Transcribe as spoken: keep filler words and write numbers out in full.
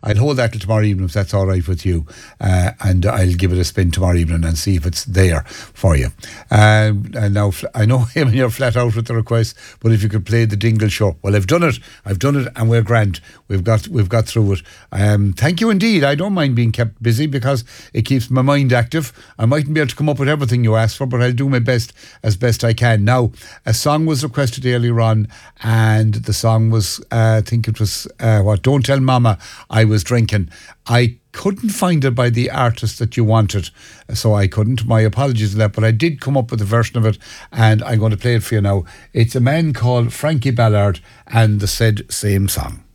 I'll hold that till tomorrow evening if that's all right with you, uh, and I'll give it a spin tomorrow evening and see if it's there for you. Um, and now I know him, you're flat out with the request, but if you could play the Dingle Show, well, I've done it, I've done it, and we're grand. We've got we've got through it. Um, thank you indeed. I don't mind being kept busy because it keeps my mind active. I mightn't be able to come up with everything you asked for, but I'll do my best as best I can. Now, a song was requested earlier on, and the song was, uh, I think it was, uh, what, Don't Tell Mama I Was Drinking. I couldn't find it by the artist that you wanted, so I couldn't. My apologies for that, but I did come up with a version of it, and I'm going to play it for you now. It's a man called Frankie Ballard and the said same song.